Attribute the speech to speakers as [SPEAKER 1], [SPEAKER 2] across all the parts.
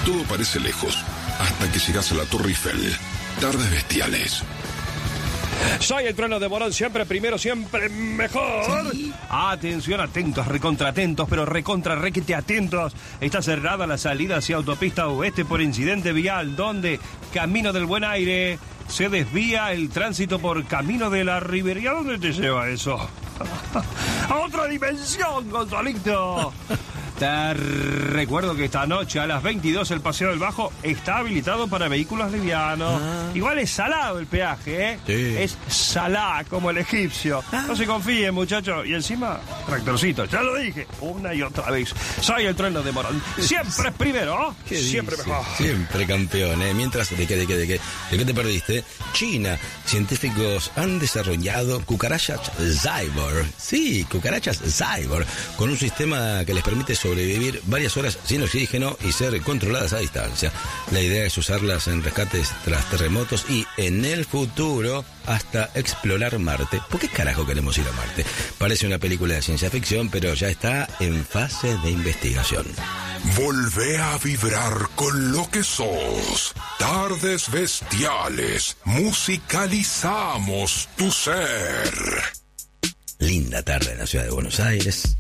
[SPEAKER 1] Todo parece lejos, hasta que llegas a la Torre Eiffel. Tardes bestiales.
[SPEAKER 2] Soy el trueno de Morón, siempre primero, siempre mejor. ¿Sí? Atención, atentos, recontratentos, pero recontra requete atentos. Está cerrada la salida hacia Autopista Oeste por incidente vial, donde Camino del Buen Aire se desvía el tránsito por Camino de la Ribería. ¿Dónde te lleva eso? A otra dimensión, Gonzalito. Te recuerdo que esta noche a las 22 el Paseo del Bajo está habilitado para vehículos livianos. Igual es salado el peaje, ¿eh? Sí. Es salá como el egipcio. No se confíen, muchachos. Y encima, tractorcito. Ya lo dije una y otra vez. Soy el trueno de Morón. Siempre primero, siempre mejor.
[SPEAKER 3] Siempre campeón, ¿eh? Mientras, ¿de qué te perdiste? China. Científicos han desarrollado cucarachas cyborg. Sí, cucarachas cyborg. Con un sistema que les permite sobrevivir varias horas sin oxígeno y ser controladas a distancia. La idea es usarlas en rescates tras terremotos y en el futuro hasta explorar Marte. ¿Por qué carajo queremos ir a Marte? Parece una película de ciencia ficción, pero ya está en fase de investigación.
[SPEAKER 1] Volvé a vibrar con lo que sos. Tardes bestiales. Musicalizamos tu ser.
[SPEAKER 3] Linda tarde en la ciudad de Buenos Aires,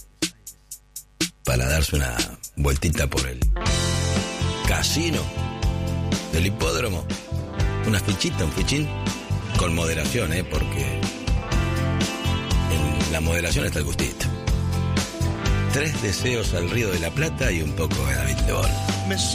[SPEAKER 3] para darse una vueltita por el casino del hipódromo. Una fichita, un fichín, con moderación, porque en la moderación está el gustito. 3 deseos al Río de la Plata y un poco de David Lebón.